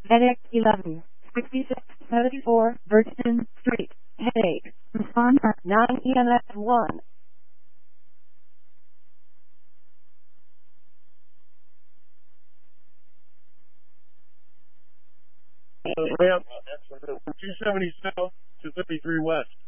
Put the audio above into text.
FedEx 11, 6674, Virgin Street, Headache. Respond at 9 EMS 1. Ramp, 270 South, 253 West.